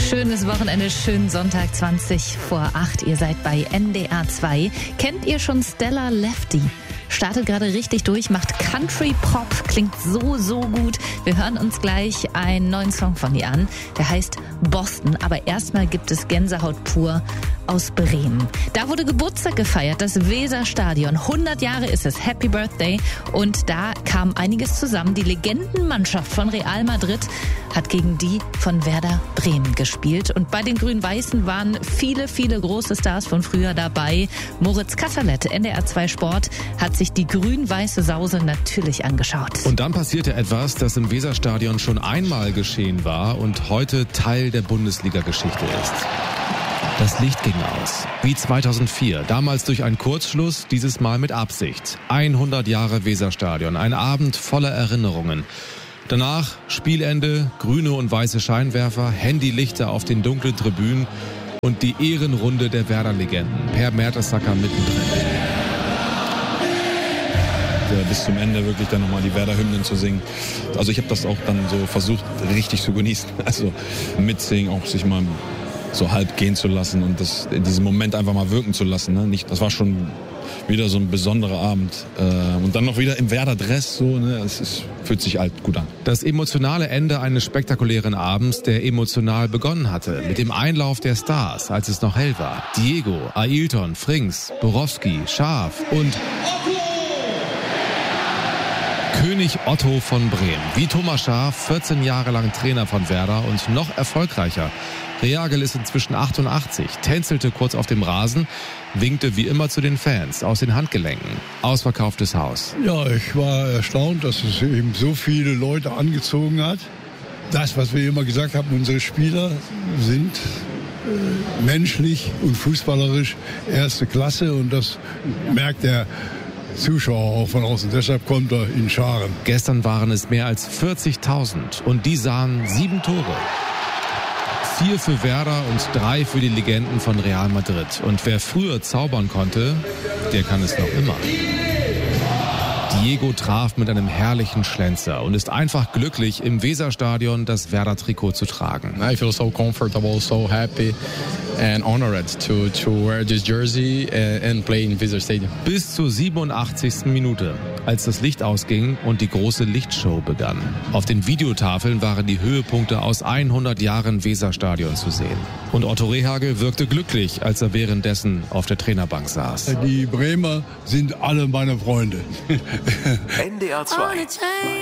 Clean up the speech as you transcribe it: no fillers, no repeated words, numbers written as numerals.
Schönes Wochenende, schönen Sonntag, 7:20 Ihr seid bei NDR 2. Kennt ihr schon Stella Lefty? Startet gerade richtig durch, macht Country Pop, klingt so gut. Wir hören uns gleich einen neuen Song von ihr an, der heißt Boston. Aber erstmal gibt es Gänsehaut pur aus Bremen. Da wurde Geburtstag gefeiert, das Weserstadion. 100 Jahre ist es, Happy Birthday. Und da kam einiges zusammen. Die Legendenmannschaft von Real Madrid hat gegen die von Werder Bremen gespielt. Und bei den Grün-Weißen waren viele große Stars von früher dabei. Moritz Kasserlet, NDR 2 Sport, hat sich die grün-weiße Sause natürlich angeschaut. Und dann passierte etwas, das im Weserstadion schon einmal geschehen war und heute Teil der Bundesliga-Geschichte ist. Das Licht ging aus. Wie 2004. Damals durch einen Kurzschluss, dieses Mal mit Absicht. 100 Jahre Weserstadion. Ein Abend voller Erinnerungen. Danach Spielende, grüne und weiße Scheinwerfer, Handylichter auf den dunklen Tribünen und die Ehrenrunde der Werder-Legenden. Per Mertesacker mittendrin. Bis zum Ende wirklich dann nochmal die Werder-Hymnen zu singen. Also ich habe das auch dann so versucht, richtig zu genießen. Also mitsingen, auch sich mal so halb gehen zu lassen und das in diesem Moment einfach mal wirken zu lassen. Ne? Das war schon wieder so ein besonderer Abend. Und dann noch wieder im Werder-Dress. So, ne? Fühlt sich halt gut an. Das emotionale Ende eines spektakulären Abends, der emotional begonnen hatte. Mit dem Einlauf der Stars, als es noch hell war. Diego, Ailton, Frings, Borowski, Schaaf und König Otto von Bremen. Wie Thomas Schaaf, 14 Jahre lang Trainer von Werder und noch erfolgreicher. Reagel ist inzwischen 88, tänzelte kurz auf dem Rasen, winkte wie immer zu den Fans aus den Handgelenken. Ausverkauftes Haus. Ja, ich war erstaunt, dass es eben so viele Leute angezogen hat. Das, was wir immer gesagt haben, unsere Spieler sind menschlich und fußballerisch erste Klasse und das merkt der Zuschauer auch von außen. Deshalb kommt er in Scharen. Gestern waren es mehr als 40.000 und die sahen 7 Tore. 4 für Werder und 3 für die Legenden von Real Madrid. Und wer früher zaubern konnte, der kann es noch immer. Diego traf mit einem herrlichen Schlenzer und ist einfach glücklich, im Weserstadion das Werder-Trikot zu tragen. I feel so comfortable, so happy and honored to wear this jersey and play in Weser Stadium. Bis zur 87. Minute, als das Licht ausging und die große Lichtshow begann. Auf den Videotafeln waren die Höhepunkte aus 100 Jahren Weserstadion zu sehen. Und Otto Rehhagel wirkte glücklich, als er währenddessen auf der Trainerbank saß. Die Bremer sind alle meine Freunde. NDR 2